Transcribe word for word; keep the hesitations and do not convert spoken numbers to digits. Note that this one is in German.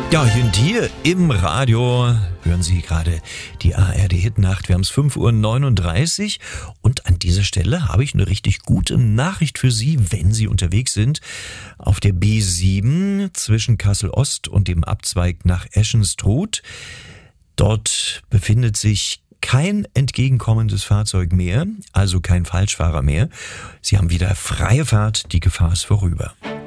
Ja, hier im Radio hören Sie gerade die A R D-Hitnacht. Wir haben es fünf Uhr neununddreißig und an dieser Stelle habe ich eine richtig gute Nachricht für Sie, wenn Sie unterwegs sind. Auf der B sieben zwischen Kassel-Ost und dem Abzweig nach Eschenstruth. Dort befindet sich kein entgegenkommendes Fahrzeug mehr, also kein Falschfahrer mehr. Sie haben wieder freie Fahrt, die Gefahr ist vorüber.